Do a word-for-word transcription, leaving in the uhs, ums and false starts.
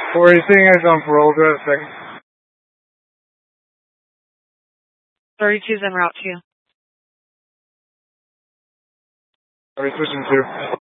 Where are you seeing us on parole? Do a second. thirty-two's en route to you. Are we switching to?